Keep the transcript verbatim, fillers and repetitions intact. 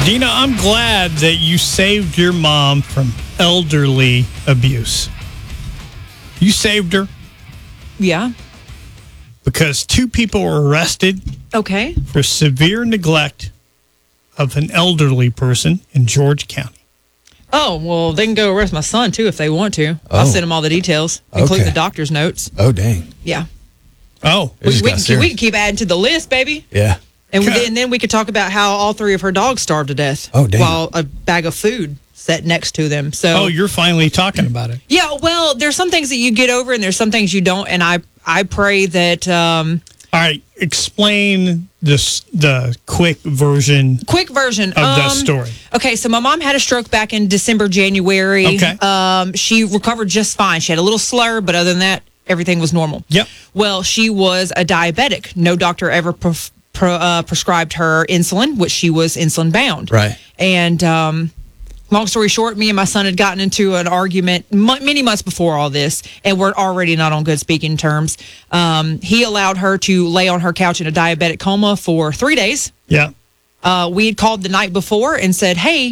Dina, I'm glad that you saved your mom from elderly abuse. You saved her Yeah. because two people were arrested Okay. for severe neglect of an elderly person in George County. Oh, well, they can go arrest my son, too, if they want to. I'll Oh. send them all the details, including Okay. the doctor's notes. Oh, dang. Yeah. Oh, It We, just we, got can, serious. we can keep adding to the list, baby. Yeah. And, we, Okay. and then we could talk about how all three of her dogs starved to death. Oh, damn. While a bag of food sat next to them. So, oh, you're finally talking about it. yeah, well, there's some things that you get over and there's some things you don't. And I, I pray that... Um, All right, explain this the quick version quick version of that um, story. Okay, so my mom had a stroke back in December, January. Okay. Um, she recovered just fine. She had a little slur, but other than that, everything was normal. Yep. Well, she was a diabetic. No doctor ever pre- pre- uh, prescribed her insulin, which she was insulin bound. Right. And um, long story short, me and my son had gotten into an argument m- many months before all this, and we're already not on good speaking terms. Um, he allowed her to lay on her couch in a diabetic coma for three days. Yeah. Uh, we had called the night before and said, hey,